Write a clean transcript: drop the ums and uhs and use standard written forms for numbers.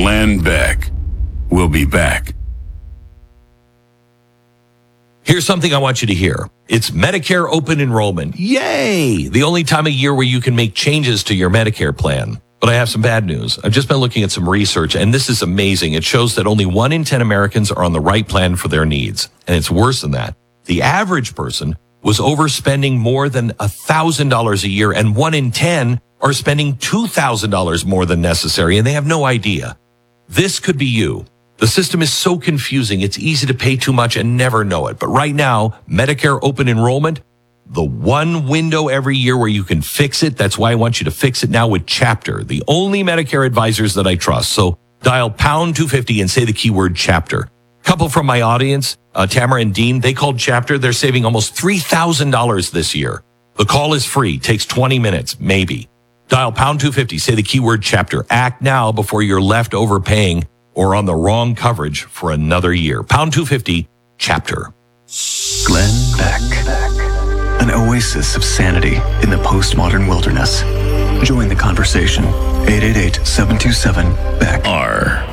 Glenn Beck. We'll be back. Here's something I want you to hear. It's Medicare open enrollment. Yay! The only time of year where you can make changes to your Medicare plan. But I have some bad news. I've just been looking at some research, and this is amazing. It shows that only 1 in 10 Americans are on the right plan for their needs. And it's worse than that. The average person was overspending more than $1,000 a year, and 1 in 10 are spending $2,000 more than necessary, and they have no idea. This could be you. The system is so confusing. It's easy to pay too much and never know it. But right now, Medicare open enrollment, the one window every year where you can fix it. That's why I want you to fix it now with Chapter, the only Medicare advisors that I trust. So dial pound 250 and say the keyword Chapter. Couple from my audience, Tamara and Dean, they called Chapter. They're saving almost $3,000 this year. The call is free. Takes 20 minutes, maybe. Dial pound 250. Say the keyword Chapter. Act now before you're left overpaying or on the wrong coverage for another year. Pound 250, Chapter. Glenn Beck. An oasis of sanity in the postmodern wilderness. Join the conversation. 888-727-BECK.